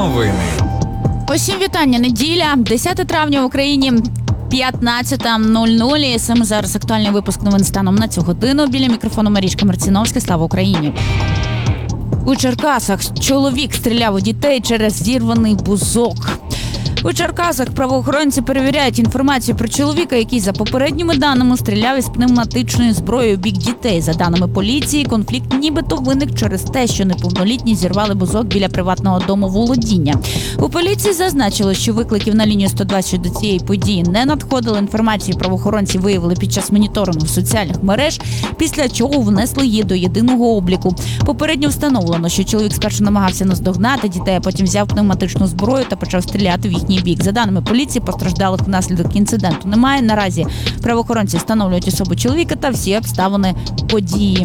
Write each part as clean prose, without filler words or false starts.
Новини. Усім вітання. Неділя, 10 травня в Україні, 15:00. Саме зараз актуальний випуск новин станом на цю годину. Біля мікрофону Марічка Марціновська. Слава Україні. У Черкасах чоловік стріляв у дітей через зірваний бузок. У Черкасах правоохоронці перевіряють інформацію про чоловіка, який, за попередніми даними, стріляв із пневматичною зброєю у бік дітей. За даними поліції, конфлікт нібито виник через те, що неповнолітні зірвали бузок біля приватного домоволодіння. У поліції зазначили, що викликів на лінію 102 щодо цієї події не надходили. Інформацію правоохоронці виявили під час моніторингу соціальних мереж, після чого внесли її до єдиного обліку. Попередньо встановлено, що чоловік спершу намагався наздогнати дітей, а потім взяв пневматичну зброю та почав стріляти в їхній бік. За даними поліції, постраждалих внаслідок інциденту немає. Наразі правоохоронці встановлюють особу чоловіка та всі обставини події.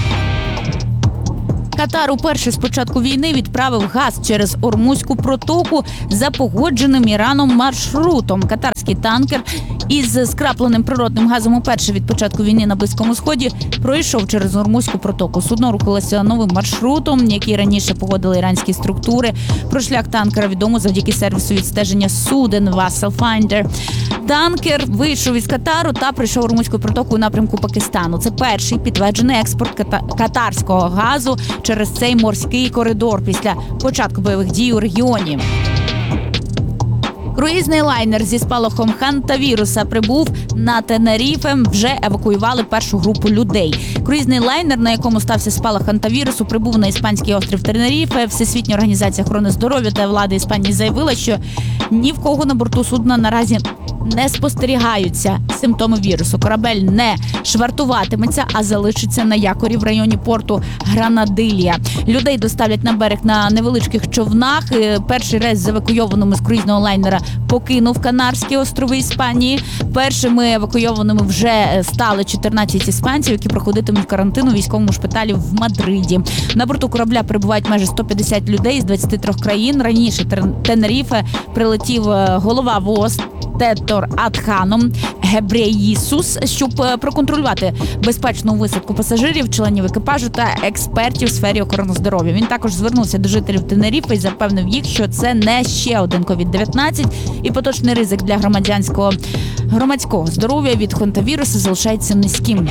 Катар уперше з початку війни відправив газ через Ормузьку протоку за погодженим Іраном маршрутом. Катарський танкер із скрапленим природним газом уперше від початку війни на Близькому Сході пройшов через Ормузьку протоку. Судно рухалося новим маршрутом, який раніше погодили іранські структури. Про шлях танкера відомо завдяки сервісу відстеження суден Vessel Finder. Танкер вийшов із Катару та прийшов Ормузькою протокою у напрямку Пакистану. Це перший підтверджений експорт катарського газу через цей морський коридор після початку бойових дій у регіоні. Круїзний лайнер зі спалахом хантавіруса прибув на Тенеріфе. Вже евакуювали першу групу людей. Круїзний лайнер, на якому стався спалах хантавірусу, прибув на іспанський острів Тенеріфе. Всесвітня організація охорони здоров'я та влади Іспанії заявила, що ні в кого на борту судна наразі не спостерігаються симптоми вірусу. Корабель не швартуватиметься, а залишиться на якорі в районі порту Гранадилія. Людей доставлять на берег на невеличких човнах. Перший рейс з евакуйованими з круїзного лайнера покинув Канарські острови Іспанії. Першими евакуйованими вже стали 14 іспанців, які проходитимуть карантин у військовому шпиталі в Мадриді. На борту корабля перебувають майже 150 людей з 23 країн. Раніше Тенеріфе прилетів голова ВООЗ Тетор Адханом Гебреїсус, щоб проконтролювати безпечну висадку пасажирів, членів екіпажу та експертів в сфері охорони здоров'я. Він також звернувся до жителів Тенеріфе і запевнив їх, що це не ще один COVID-19 і поточний ризик для громадського здоров'я від хантавірусу залишається низьким.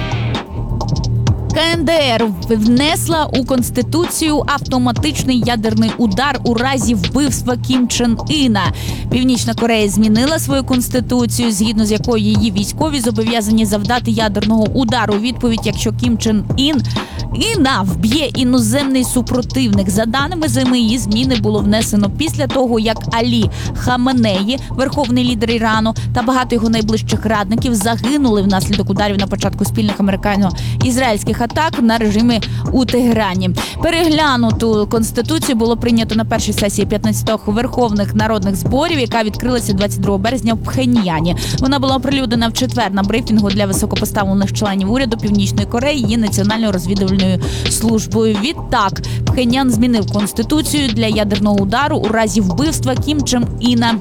КНДР внесла у Конституцію автоматичний ядерний удар у разі вбивства Кім Чен Іна. Північна Корея змінила свою конституцію, згідно з якою її військові зобов'язані завдати ядерного удару у відповідь, якщо Кім Чен Іна вб'є іноземний супротивник. За даними ЗМІ, її зміни було внесено після того, як Алі Хаменеї, верховний лідер Ірану, та багато його найближчих радників загинули внаслідок ударів на початку спільних американо-ізраїльських атак на режимі у Тегерані. Переглянуту конституцію було прийнято на першій сесії 15-го Верховних народних зборів, яка відкрилася 22 березня в Пхеньяні. Вона була оприлюднена в четвер на брифінгу для високопоставлених членів уряду Північної Кореї її національною розвідувальною службою. Відтак, Пхеньян змінив конституцію для ядерного удару у разі вбивства Кім Чен Іна.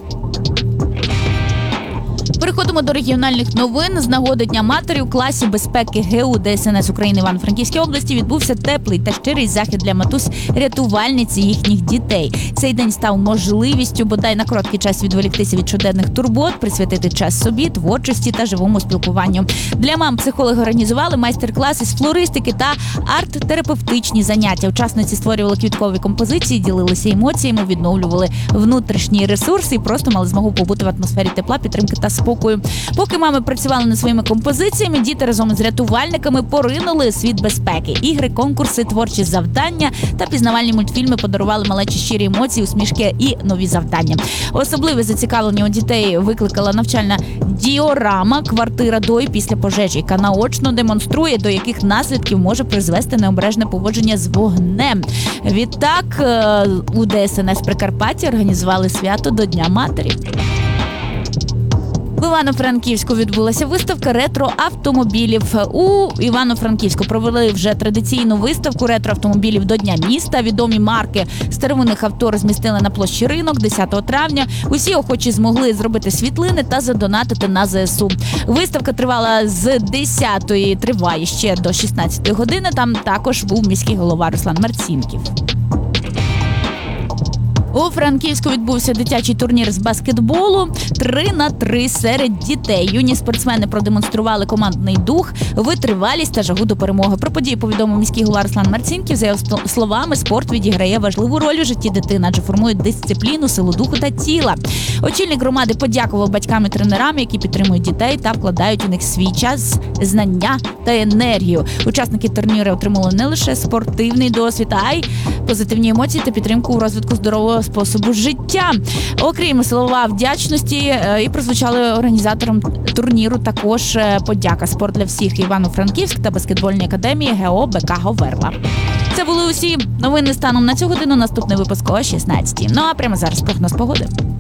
Переходимо до регіональних новин. З нагоди Дня матері у класі безпеки ГУ ДСНС України Івано-Франківській області відбувся теплий та щирий захід для матусь-рятувальниць і їхніх дітей. Цей день став можливістю бодай на короткий час відволіктися від щоденних турбот, присвятити час собі, творчості та живому спілкуванню. Для мам психологи організували майстер-класи з флористики та арт-терапевтичні заняття. Учасниці створювали квіткові композиції, ділилися емоціями, відновлювали внутрішній ресурс і просто мали змогу побути в атмосфері тепла, підтримки та спокою. Поки мами працювали над своїми композиціями, діти разом із рятувальниками поринули у світ безпеки. Ігри, конкурси, творчі завдання та пізнавальні мультфільми подарували малечі щирі емоції, усмішки і нові завдання. Особливе зацікавлення у дітей викликала навчальна діорама «Квартира до і після пожежі», яка наочно демонструє, до яких наслідків може призвести необережне поводження з вогнем. Відтак у ДСНС Прикарпаття організували свято до Дня матері. В Івано-Франківську відбулася виставка ретро-автомобілів. У Івано-Франківську провели вже традиційну виставку ретро-автомобілів до Дня міста. Відомі марки старовинних авто розмістили на площі Ринок 10 травня. Усі охочі змогли зробити світлини та задонатити на ЗСУ. Виставка тривала з 10-ї, триває ще до 16-ї години. Там також був міський голова Руслан Марцінків. У Франківську відбувся дитячий турнір з баскетболу 3-3 серед дітей. Юні спортсмени продемонстрували командний дух, витривалість та жагу до перемоги. Про події повідомив міський голова Руслан Марцінків. За його словами, спорт відіграє важливу роль у житті дитини, адже формує дисципліну, силу духу та тіла. Очільник громади подякував батькам і тренерам, які підтримують дітей та вкладають у них свій час, знання та енергію. Учасники турніру отримали не лише спортивний досвід, а й позитивні емоції та підтримку у розвитку здорового способу життя. Окрім слова вдячності, і прозвучали організаторам турніру також подяка «Спорт для всіх» Івано-Франківськ та баскетбольній академії ГО БК Говерла. Це були усі новини станом на цю годину. Наступний випуск о 16:00. Ну а прямо зараз прогноз погоди.